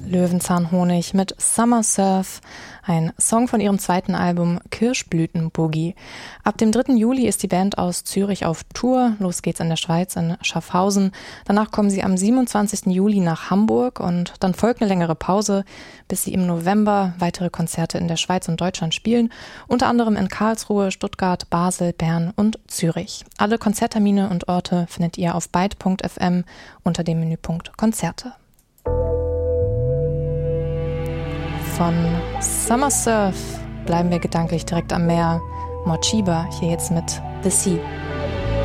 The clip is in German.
Löwenzahnhonig mit Summer Surf, ein Song von ihrem zweiten Album Kirschblütenboogie. Ab dem 3. Juli ist die Band aus Zürich auf Tour. Los geht's in der Schweiz, in Schaffhausen. Danach kommen sie am 27. Juli nach Hamburg und dann folgt eine längere Pause, bis sie im November weitere Konzerte in der Schweiz und Deutschland spielen, unter anderem in Karlsruhe, Stuttgart, Basel, Bern und Zürich. Alle Konzerttermine und Orte findet ihr auf byte.fm unter dem Menüpunkt Konzerte. Von Summer Surf bleiben wir gedanklich direkt am Meer. Morcheeba hier jetzt mit The Sea.